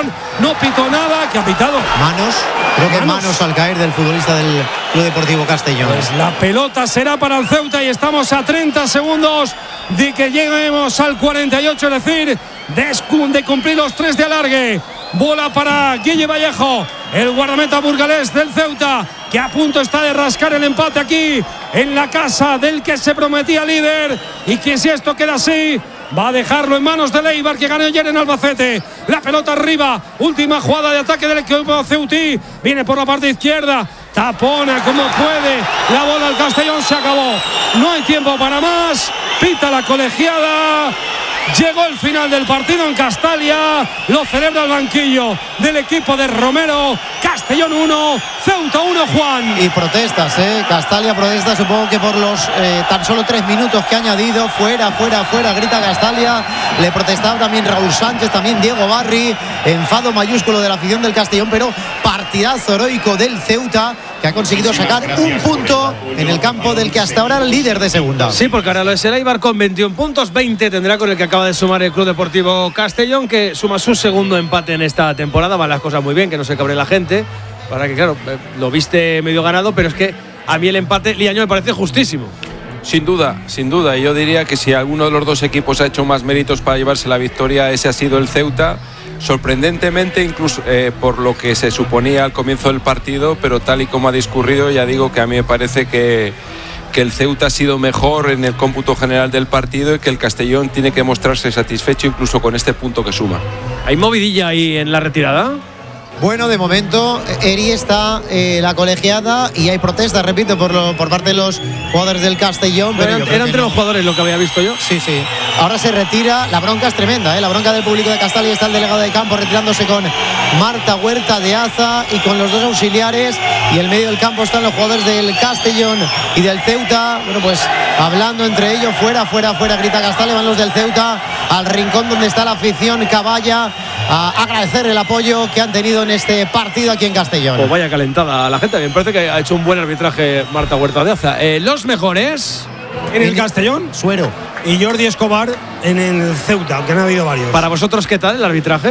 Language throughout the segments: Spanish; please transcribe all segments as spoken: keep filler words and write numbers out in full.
Castellón. No pitó nada, que ha pitado. Manos, creo que Manos. manos al caer del futbolista del Club Deportivo Castellón. Pues la pelota será para el Ceuta y estamos a treinta segundos de que lleguemos al cuarenta y ocho, es decir, de, de cumplir los tres de alargue. Bola para Guille Vallejo, el guardameta burgalés del Ceuta, que a punto está de rascar el empate aquí en la casa del que se prometía líder, y que si esto queda así va a dejarlo en manos de Leibar, que ganó ayer en Albacete. La pelota arriba, última jugada de ataque del equipo ceutí, viene por la parte izquierda, tapona como puede la bola al Castellón, se acabó, no hay tiempo para más, pita la colegiada. Llegó el final del partido en Castalia, lo celebra el banquillo del equipo de Romero. Castellón uno, Ceuta uno, Juan. Y protestas, ¿eh? Castalia protesta, supongo que por los eh, tan solo tres minutos que ha añadido. Fuera, fuera, fuera, grita Castalia. Le protestaba también Raúl Sánchez, también Diego Barri. Enfado mayúsculo de la afición del Castellón, pero partidazo heroico del Ceuta, que ha conseguido sacar un punto en el campo del que hasta ahora era el líder de segunda. Sí, porque ahora lo es el Eibar con veintiún puntos, veinte tendrá con el que acaba de sumar el Club Deportivo Castellón, que suma su segundo empate en esta temporada. Van las cosas muy bien, que no se cabre la gente, para que claro, lo viste medio ganado, pero es que a mí el empate Liaño me parece justísimo. Sin duda, sin duda. Yo diría que si alguno de los dos equipos ha hecho más méritos para llevarse la victoria, ese ha sido el Ceuta. Sorprendentemente, incluso eh, por lo que se suponía al comienzo del partido, pero tal y como ha discurrido, ya digo que a mí me parece que, que el Ceuta ha sido mejor en el cómputo general del partido y que el Castellón tiene que mostrarse satisfecho incluso con este punto que suma. ¿Hay movidilla ahí en la retirada? Bueno, de momento Eri está eh, la colegiada y hay protestas, repito, por, lo, por parte de los jugadores del Castellón. Pero era, era entre no. los jugadores lo que había visto yo. Sí, sí. Ahora se retira, la bronca es tremenda, ¿eh? La bronca del público de Castalia. Está el delegado de campo retirándose con Marta Huerta de Aza y con los dos auxiliares, y en medio del campo están los jugadores del Castellón y del Ceuta. Bueno, pues hablando entre ellos, fuera, fuera, fuera, grita Castalia. Van los del Ceuta al rincón donde está la afición caballa a agradecer el apoyo que han tenido en este partido aquí en Castellón. Pues vaya calentada a la gente. Me parece que ha hecho un buen arbitraje Marta Huerta de Aza. Eh, los mejores en el Castellón, Suero y Jordi Escobar en el Ceuta, aunque han habido varios. Para vosotros, ¿qué tal el arbitraje?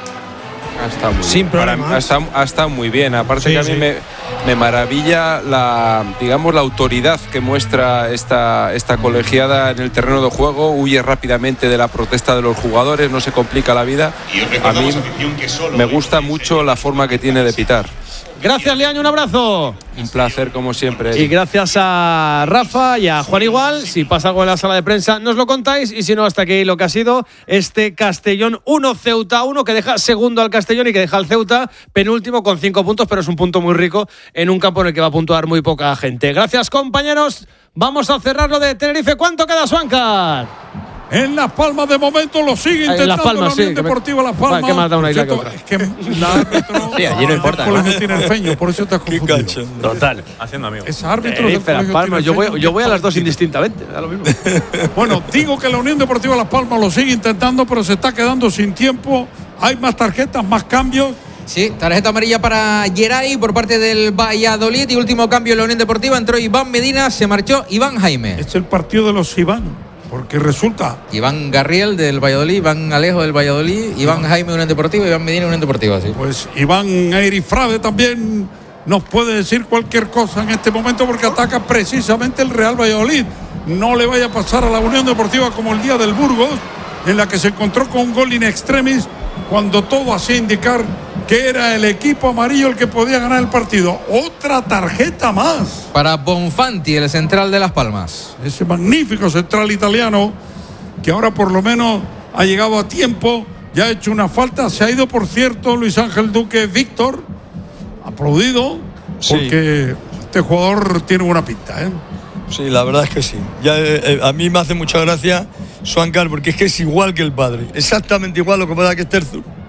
Ha estado muy Sin bien. Para mí, ha, estado, ha estado muy bien. Aparte sí, que a mí sí. me, me maravilla la, digamos, la autoridad que muestra esta, esta colegiada en el terreno de juego. Huye rápidamente de la protesta de los jugadores, no se complica la vida. A mí me gusta mucho la forma que tiene de pitar. Gracias, Liaño, un abrazo. Un placer, como siempre. Y gracias a Rafa y a Juan igual. Si pasa algo en la sala de prensa, nos lo contáis. Y si no, hasta aquí lo que ha sido este Castellón uno, Ceuta uno, que deja segundo al Castellón y que deja al Ceuta penúltimo con cinco puntos, pero es un punto muy rico en un campo en el que va a puntuar muy poca gente. Gracias, compañeros. Vamos a cerrar lo de Tenerife. ¿Cuánto queda, Suancar? En Las Palmas de momento lo sigue intentando Las Palmas, la Unión sí, Deportiva Las Palmas. ¿Qué más da una isla que otra? Es que la árbitro, sí, allí no importa. El colegio tiene el feño, por eso te has confundido. Total. Haciendo amigos. Es árbitro Eh, del colegio Las Palmas. tiene Yo el voy, feño. yo voy a las dos indistintamente. Da lo mismo. Bueno, digo que la Unión Deportiva Las Palmas lo sigue intentando, pero se está quedando sin tiempo. Hay más tarjetas, más cambios. Sí, tarjeta amarilla para Geray por parte del Valladolid. Y último cambio en la Unión Deportiva. Entró Iván Medina, se marchó Iván Jaime. Es el partido de los Iván. Porque resulta. Iván Garriel del Valladolid, Iván Alejo del Valladolid, Iván Jaime Unión Deportiva, Iván Medina Unión Deportiva. Sí. Pues Iván Eirifrade también nos puede decir cualquier cosa en este momento, porque ataca precisamente el Real Valladolid. No le vaya a pasar a la Unión Deportiva como el día del Burgos, en la que se encontró con un gol in extremis, cuando todo hacía indicar que era el equipo amarillo el que podía ganar el partido. Otra tarjeta más para Bonfanti, el central de Las Palmas. Ese magnífico central italiano, que ahora por lo menos ha llegado a tiempo, ya ha hecho una falta. Se ha ido, por cierto, Luis Ángel Duque Víctor, aplaudido, sí, porque este jugador tiene buena pinta, ¿eh? Sí, la verdad es que sí. Ya, eh, a mí me hace mucha gracia Suancar, porque es que es igual que el padre. Exactamente igual, lo que pasa es que este es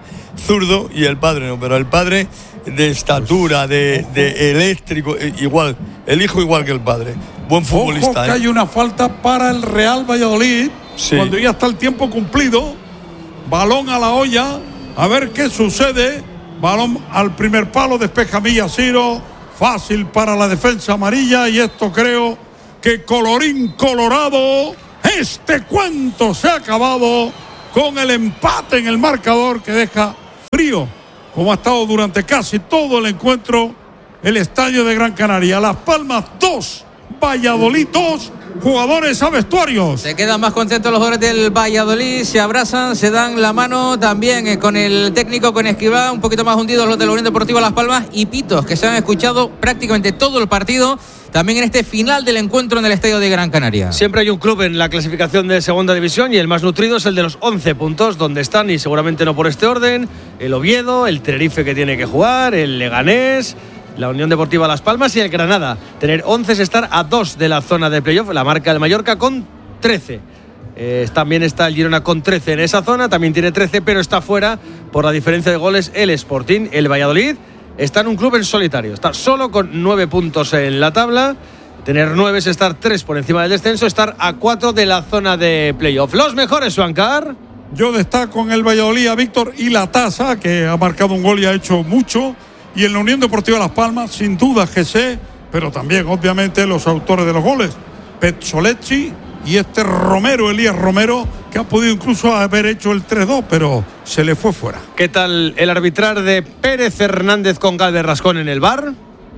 zurdo y el padre no, pero el padre de estatura, de, de eléctrico, igual, el hijo igual que el padre. Buen futbolista. Ojo, que ¿eh? hay una falta para el Real Valladolid, sí, cuando ya está el tiempo cumplido. Balón a la olla, a ver qué sucede. Balón al primer palo, despeja Millaciro, fácil para la defensa amarilla, y esto creo que colorín colorado, este cuento se ha acabado con el empate en el marcador que deja frío, como ha estado durante casi todo el encuentro el estadio de Gran Canaria. Las Palmas dos, Valladolid dos. Jugadores a vestuarios. Se quedan más contentos los jugadores del Valladolid, se abrazan, se dan la mano también eh, con el técnico, con Escribá, un poquito más hundidos los de la Unión Deportiva Las Palmas, y pitos que se han escuchado prácticamente todo el partido, también en este final del encuentro en el estadio de Gran Canaria. Siempre hay un club en la clasificación de segunda división y el más nutrido es el de los once puntos, donde están, y seguramente no por este orden, el Oviedo, el Tenerife que tiene que jugar, el Leganés, la Unión Deportiva Las Palmas y el Granada. Tener once es estar a dos de la zona de playoff, la marca del Mallorca con trece. Eh, también está el Girona con trece en esa zona, también tiene trece, pero está fuera por la diferencia de goles el Sporting. El Valladolid está en un club en solitario, está solo con nueve puntos en la tabla. Tener nueve es estar tres por encima del descenso, estar a cuatro de la zona de playoff. Los mejores, Suancar. Yo destaco en el Valladolid a Víctor Ilatasa, que ha marcado un gol y ha hecho mucho. Y en la Unión Deportiva Las Palmas, sin duda G C, pero también, obviamente, los autores de los goles. Pezzolecci y este Romero, Elías Romero, que ha podido incluso haber hecho el tres dos, pero se le fue fuera. ¿Qué tal el arbitrar de Pérez Hernández con Galvez Rascón en el V A R?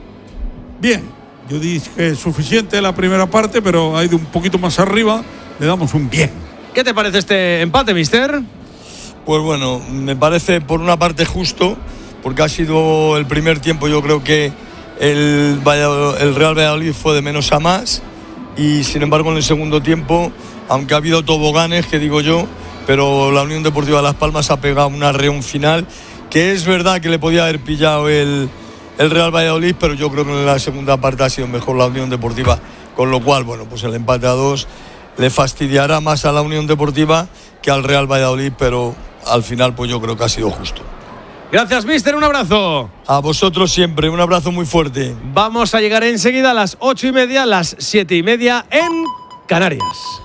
Bien, yo dije suficiente la primera parte, pero ha ido un poquito más arriba, le damos un bien. ¿Qué te parece este empate, mister? Pues bueno, me parece por una parte justo, porque ha sido el primer tiempo, yo creo que el, el Real Valladolid fue de menos a más, y sin embargo en el segundo tiempo, aunque ha habido toboganes, que digo yo, pero la Unión Deportiva Las Palmas ha pegado una reón final, que es verdad que le podía haber pillado el, el Real Valladolid, pero yo creo que en la segunda parte ha sido mejor la Unión Deportiva, con lo cual, bueno, pues el empate a dos le fastidiará más a la Unión Deportiva que al Real Valladolid, pero al final pues yo creo que ha sido justo. Gracias, mister, un abrazo. A vosotros siempre, un abrazo muy fuerte. Vamos a llegar enseguida a las ocho y media, las siete y media en Canarias.